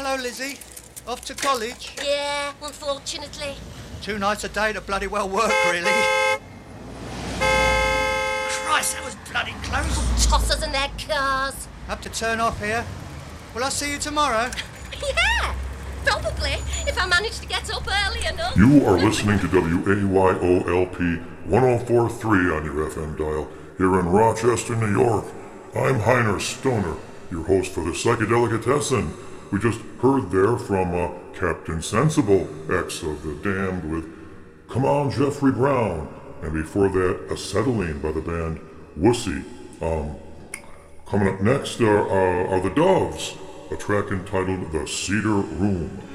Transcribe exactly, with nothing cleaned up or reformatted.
Hello, Lizzie. Off to college? Yeah, unfortunately. Two nights a day to bloody well work, really. Christ, that was bloody close. Tossers and their cars. Have to turn off here. Will I see you tomorrow? Yeah, probably, if I manage to get up early enough. You are listening to W A Y O L P one oh four point three on your F M dial here in Rochester, New York. I'm Heiner Stoner, your host for the Psychedelicatessen. We just heard there from uh, Captain Sensible, ex of The Damned, with Come On Jeffrey Brown, and before that, Acetylene by the band Wussy. Um, coming up next are, uh, are The Doves, a track entitled The Cedar Room.